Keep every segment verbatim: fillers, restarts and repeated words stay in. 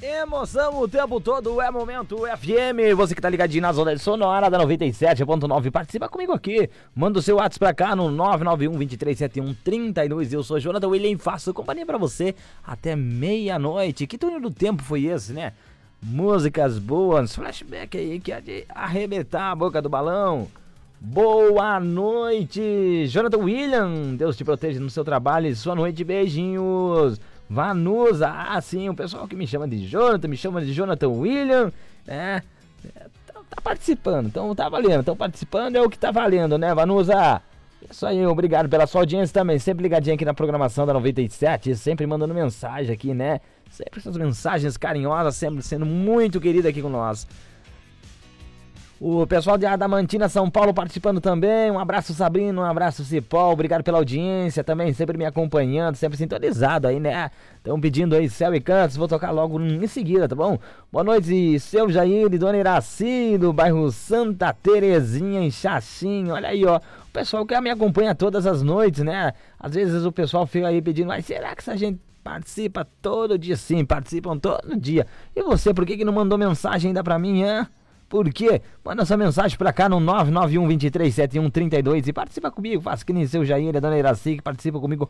Emoção o tempo todo, é Momento F M. Você que tá ligadinho na zona sonora da noventa e sete ponto nove, participa comigo aqui. Manda o seu WhatsApp pra cá no nove nove um, dois três sete um, três dois. Eu sou Jonathan William e faço companhia pra você até meia-noite. Que túnel do tempo foi esse, né? Músicas boas, flashback aí que é de arrebentar a boca do balão. Boa noite, Jonathan William. Deus te proteja no seu trabalho e sua noite. Beijinhos. Vanusa, ah sim, o pessoal que me chama de Jonathan, me chama de Jonathan William, né? Tá, tá participando, então tá valendo, estão participando, é o que tá valendo, né, Vanusa? Isso aí, obrigado pela sua audiência também, sempre ligadinho aqui na programação da noventa e sete, sempre mandando mensagem aqui, né? Sempre essas mensagens carinhosas, sempre sendo muito querida aqui com nós. O pessoal de Adamantina, São Paulo, participando também. Um abraço, Sabrina, um abraço, Cipó. Obrigado pela audiência também, sempre me acompanhando, sempre sintonizado aí, né? Estão pedindo aí Céu e Cantos, vou tocar logo em seguida, tá bom? Boa noite, seu Jair e Dona Iraci, do bairro Santa Terezinha, em Xaxim. Olha aí, ó, o pessoal que me acompanha todas as noites, né? Às vezes o pessoal fica aí pedindo, mas será que essa gente participa todo dia? Sim, participam todo dia. E você, por que que não mandou mensagem ainda pra mim, hein? Por quê? Manda sua mensagem pra cá no nove nove um, dois três sete um, três dois e participa comigo. Faça que nem seu Jair e a Dona Iraci, que participa comigo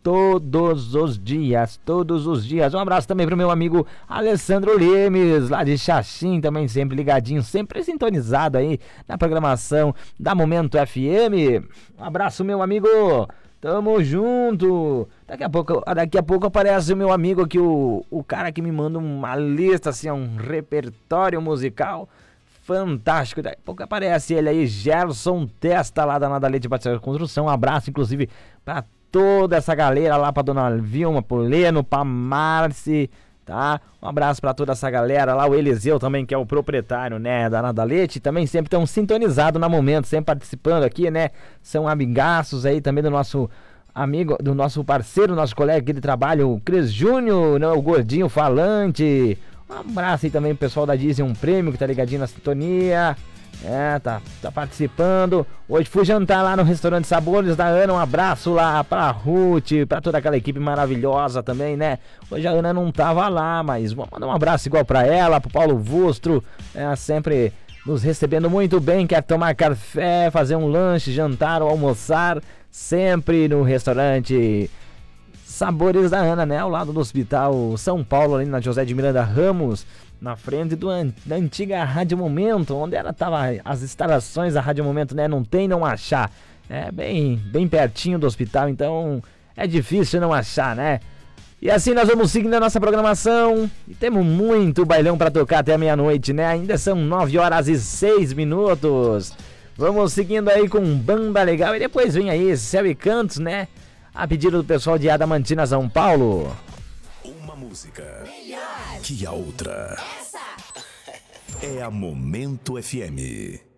todos os dias, todos os dias. Um abraço também pro meu amigo Alessandro Lemes, lá de Xaxim, também sempre ligadinho, sempre sintonizado aí na programação da Momento F M. Um abraço, meu amigo. Tamo junto. Daqui a pouco, daqui a pouco aparece o meu amigo aqui, o, o cara que me manda uma lista, assim, um repertório musical fantástico. Daqui a pouco aparece ele aí, Gerson Testa, lá da Nada Leite Batista Construção. Um abraço, inclusive, pra toda essa galera lá, pra Dona Vilma, pro Leno, pra Marci, tá? Um abraço pra toda essa galera lá, o Eliseu também, que é o proprietário, né, da Nada Leite, também sempre estão sintonizados na Momento, sempre participando aqui, né? São amigaços aí também do nosso amigo, do nosso parceiro, nosso colega aqui de trabalho, o Cris Júnior, né, o Gordinho Falante. Um abraço aí também pro pessoal da Disney, um prêmio que tá ligadinho na sintonia. É, tá, tá participando. Hoje fui jantar lá no restaurante Sabores da Ana. Um abraço lá pra Ruth, pra toda aquela equipe maravilhosa também, né? Hoje a Ana não tava lá, mas vou mandar um abraço igual pra ela, pro Paulo Vustro, é, sempre nos recebendo muito bem. Quer tomar café, fazer um lanche, jantar ou almoçar, sempre no restaurante Sabores da Ana, né? Ao lado do Hospital São Paulo, ali na José de Miranda Ramos, na frente do, da antiga Rádio Momento, onde ela tava, as instalações da Rádio Momento, né? Não tem não achar. É bem, bem pertinho do hospital, então é difícil não achar, né? E assim nós vamos seguindo a nossa programação. E temos muito bailão pra tocar até a meia-noite, né? Ainda são nove horas e seis minutos. Vamos seguindo aí com Banda Legal. E depois vem aí Céu e Cantos, né? A pedido do pessoal de Adamantina, São Paulo. Uma música melhor que a outra. Essa é a Momento F M.